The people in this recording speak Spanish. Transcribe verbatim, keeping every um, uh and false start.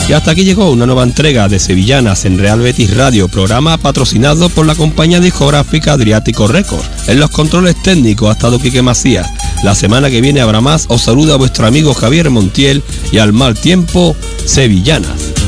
Y hasta aquí llegó una nueva entrega de Sevillanas en Real Betis Radio, programa patrocinado por la compañía discográfica Adriático Records. En los controles técnicos ha estado Quique Macías. La semana que viene habrá más. Os saluda vuestro amigo Javier Montiel y al mal tiempo, Sevillanas.